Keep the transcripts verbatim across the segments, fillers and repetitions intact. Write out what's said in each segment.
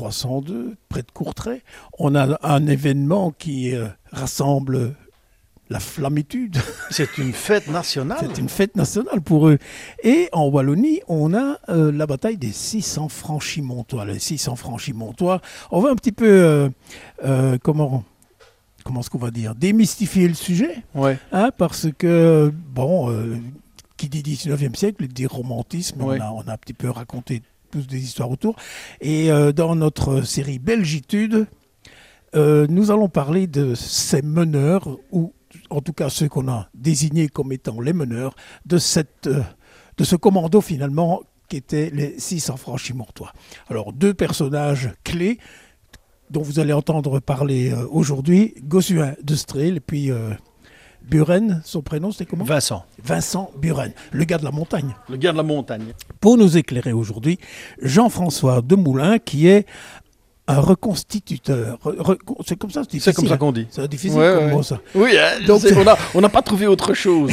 trois cent deux, près de Courtrai. On a un événement qui euh, rassemble la flammitude. C'est une fête nationale. C'est une fête nationale pour eux. Et en Wallonie, on a euh, la bataille des six cents franchimontois. Les six cents franchimontois, on va un petit peu, euh, euh, comment, comment est-ce qu'on va dire, démystifier le sujet. Ouais. Hein, parce que, bon, euh, qui dit dix-neuvième siècle, dit romantisme, Ouais. on, a, on a un petit peu raconté tous des histoires autour. Et euh, dans notre série Belgitude, euh, nous allons parler de ces meneurs, ou en tout cas ceux qu'on a désignés comme étant les meneurs de, cette, euh, de ce commando finalement qui étaient les six cents franchimontois. Alors deux personnages clés dont vous allez entendre parler euh, aujourd'hui, Gossuin de Strel et puis euh, Buren, son prénom c'était comment ? Vincent. Vincent Buren, le gars de la montagne. Le gars de la montagne. Pour nous éclairer aujourd'hui, Jean-François Demoulin qui est un reconstituteur. Re- re- c'est comme ça, c'est difficile. C'est comme ça qu'on dit. C'est difficile Ouais, comme ouais. mot, ça. Oui, hein, Donc- c'est- on n'a on n'a pas trouvé autre chose.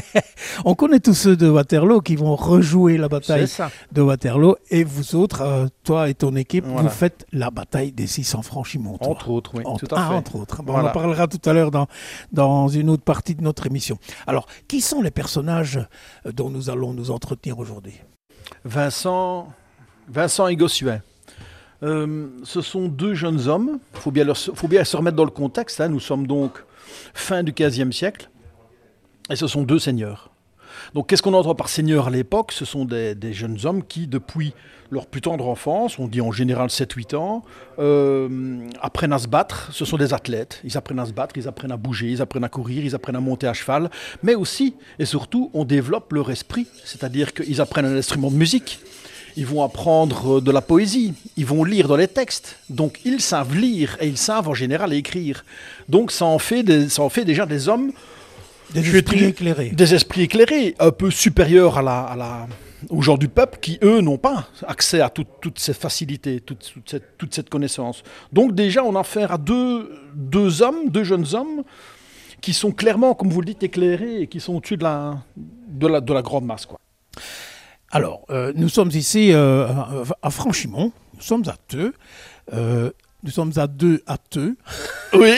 On connaît tous ceux de Waterloo qui vont rejouer la bataille C'est ça. de Waterloo. Et vous autres, euh, toi et ton équipe, Voilà. vous faites la bataille des six cents franchimontois. Entre autres, oui, Entre, tout à ah, fait. entre autres. Bon, Voilà. On en parlera tout à l'heure dans, dans une autre partie de notre émission. Alors, qui sont les personnages euh, dont nous allons nous entretenir aujourd'hui ? Vincent, Vincent et Gossuin. Euh, ce sont deux jeunes hommes. Il faut bien, leur- faut bien se remettre dans le contexte. Hein. Nous sommes donc fin du quinzième siècle. Et ce sont deux seigneurs. Donc qu'est-ce qu'on entend par seigneurs à l'époque ? Ce sont des, des jeunes hommes qui, depuis leur plus tendre enfance, on dit en général sept huit ans, euh, apprennent à se battre. Ce sont des athlètes. Ils apprennent à se battre, ils apprennent à bouger, ils apprennent à courir, ils apprennent à monter à cheval. Mais aussi, et surtout, on développe leur esprit. C'est-à-dire qu'ils apprennent un instrument de musique. Ils vont apprendre de la poésie, ils vont lire dans les textes. Donc ils savent lire et ils savent en général écrire. Donc ça en fait, des, ça en fait déjà des hommes, Des Je vais esprits te- éclairés. des esprits éclairés, un peu supérieurs à la, à la, aux gens du peuple qui, eux, n'ont pas accès à toute, toute cette facilité, toute, toute cette, toute cette connaissance. Donc déjà, on a affaire à deux, deux hommes, deux jeunes hommes, qui sont clairement, comme vous le dites, éclairés et qui sont au-dessus de la, de la, de la grande masse, quoi. Alors, euh, nous sommes ici euh, à Franchimont, nous sommes à Theux, euh, nous sommes à deux à Theux, Oui.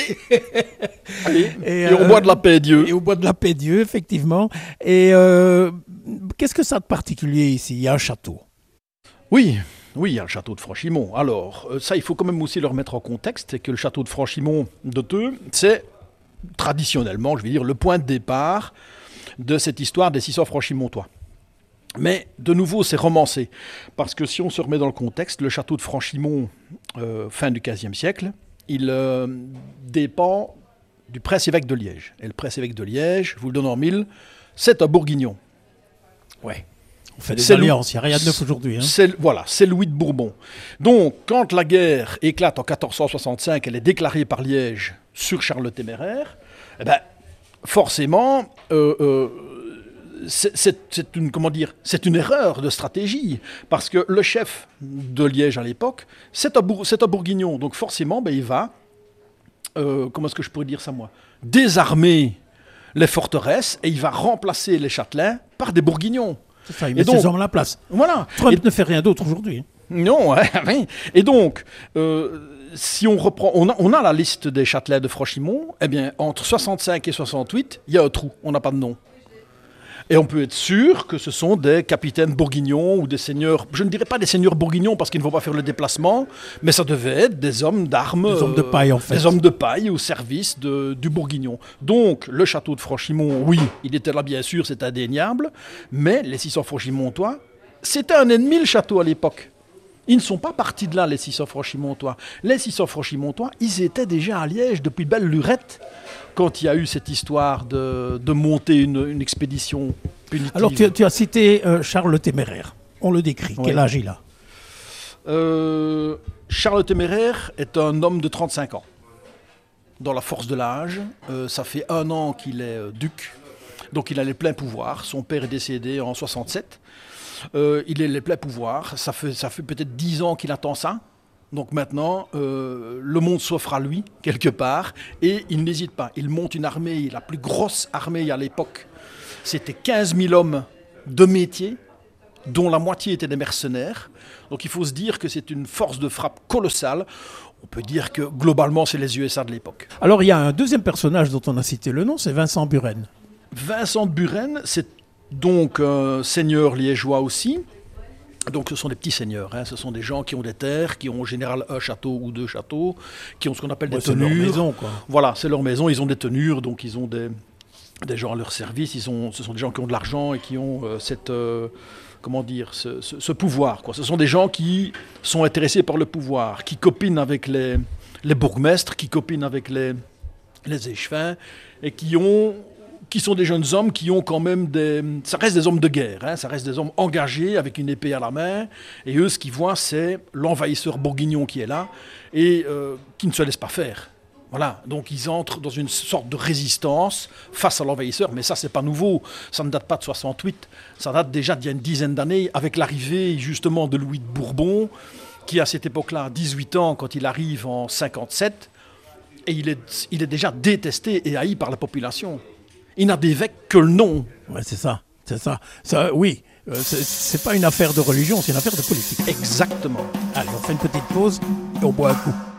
Allez. Et, Et, on euh, boit de la paix, Dieu. et au bois de la Paix Dieu, effectivement. Et euh, qu'est-ce que ça a de particulier ici ? Il y a un château. Oui, oui, il y a le château de Franchimont. Alors, euh, ça, il faut quand même aussi le remettre en contexte, c'est que le château de Franchimont de Theux, c'est traditionnellement, je vais dire, le point de départ de cette histoire des six cents franchimontois. Mais, de nouveau, c'est romancé. Parce que si on se remet dans le contexte, le château de Franchimont, euh, fin du quinzième siècle, il euh, dépend du prince-évêque de Liège. Et le prince-évêque de Liège, je vous le donne en mille, c'est un bourguignon. Ouais. On fait des C'est alliances, il n'y a rien de neuf aujourd'hui. Hein. C'est, voilà, c'est Louis de Bourbon. Donc, quand la guerre éclate en quatorze cent soixante-cinq, elle est déclarée par Liège sur Charles le Téméraire, eh ben, forcément, euh, euh, c'est, c'est- c'est une, comment dire, c'est une erreur de stratégie, parce que le chef de Liège à l'époque, c'est un, bour- c'est un bourguignon. Donc, forcément, ben, il va, euh, comment est-ce que je pourrais dire ça, moi, désarmer les forteresses, et il va remplacer les châtelains par des bourguignons. C'est ça, il Et met donc- ses hommes à la place. Voilà. Trump Et- ne fait rien d'autre aujourd'hui. hein. Non, ouais, ouais. Et donc, euh, si on reprend, on a, on a la liste des châtelains de Franchimont, eh bien, entre soixante-cinq et soixante-huit, il y a un trou, on n'a pas de nom. Et on peut être sûr que ce sont des capitaines bourguignons ou des seigneurs, je ne dirais pas des seigneurs bourguignons parce qu'ils ne vont pas faire le déplacement, mais ça devait être des hommes d'armes. Des hommes de paille, en fait. Des hommes de paille au service de- du bourguignon. Donc, le château de Franchimont, oui, il était là bien sûr, c'est indéniable, mais les six cents franchimontois, c'était un ennemi le château à l'époque. Ils ne sont pas partis de là, les six cents franchimontois. Les six cents franchimontois, ils étaient déjà à Liège depuis belle lurette, quand il y a eu cette histoire de, de monter une, une expédition punitive. Alors, tu, tu as cité euh, Charles le Téméraire. On le décrit. Ouais. Quel âge il a ? Euh, Charles le Téméraire est un homme de trente-cinq ans. Dans la force de l'âge, euh, ça fait un an qu'il est euh, duc, donc il a les pleins pouvoirs. Son père est décédé en soixante-sept. Euh, il a les pleins pouvoirs. Ça fait, ça fait peut-être dix ans qu'il attend ça. Donc maintenant, euh, le monde s'offre à lui, quelque part, et il n'hésite pas. Il monte une armée, la plus grosse armée à l'époque. C'était quinze mille hommes de métier, dont la moitié étaient des mercenaires. Donc il faut se dire que c'est une force de frappe colossale. On peut dire que globalement, c'est les U S A de l'époque. Alors il y a un deuxième personnage dont on a cité le nom, c'est Vincent Buren. Vincent de Buren, c'est donc un seigneur liégeois aussi. Donc ce sont des petits seigneurs, hein. Ce sont des gens qui ont des terres, qui ont en général un château ou deux châteaux, qui ont ce qu'on appelle des Ouais, c'est tenures. leur maison, quoi. Voilà, c'est leur maison, ils ont des tenures, donc ils ont des, des gens à leur service, ils ont, ce sont des gens qui ont de l'argent et qui ont euh, cette, euh, comment dire, ce, ce, ce pouvoir, quoi. Ce sont des gens qui sont intéressés par le pouvoir, qui copinent avec les, les bourgmestres, qui copinent avec les, les échevins et qui ont... qui sont des jeunes hommes qui ont quand même des... Ça reste des hommes de guerre, hein, ça reste des hommes engagés avec une épée à la main. Et eux, ce qu'ils voient, c'est l'envahisseur bourguignon qui est là et euh, qui ne se laisse pas faire. Voilà, donc ils entrent dans une sorte de résistance face à l'envahisseur. Mais ça, c'est pas nouveau, ça ne date pas de soixante-huit. Ça date déjà d'il y a une dizaine d'années avec l'arrivée justement de Louis de Bourbon, qui à cette époque-là a dix-huit ans quand il arrive en cinquante-sept. Et il est, il est déjà détesté et haï par la population. Il n'a d'évêque que le nom. Ouais, c'est ça, c'est ça. ça oui, euh, c'est, c'est pas une affaire de religion, c'est une affaire de politique. Exactement. Allez, on fait une petite pause et on boit un coup.